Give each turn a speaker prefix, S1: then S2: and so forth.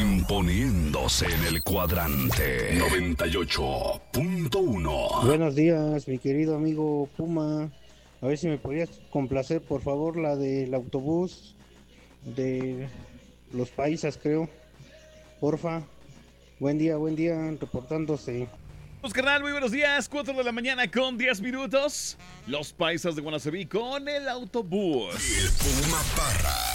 S1: Imponiéndose en el cuadrante 98.1.
S2: Buenos días, mi querido amigo Puma. A ver si me podrías complacer, por favor, la del autobús de Los Paisas, creo. Porfa. Buen día, reportándose.
S3: Pues, carnal, muy buenos días. 4 de la mañana con 10 minutos. Los Paisas de Guanaceví con el autobús.
S1: El Puma Parra.